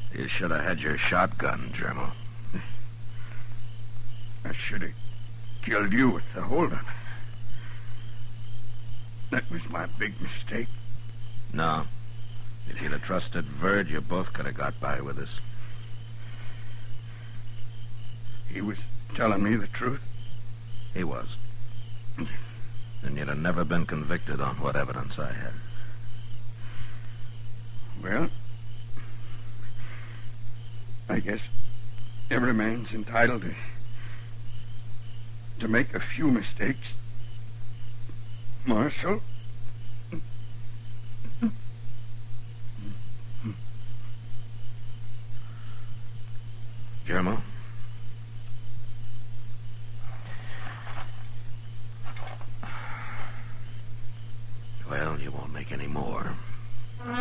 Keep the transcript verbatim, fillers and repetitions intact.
You should have had your shotgun, Germo. I should have killed you with the holdup. That was my big mistake. No. If you'd have trusted Verd, you both could have got by with this. He was telling me the truth. He was. And you'd have never been convicted on what evidence I had. Well, I guess every man's entitled to, to make a few mistakes. Marshal? Germo?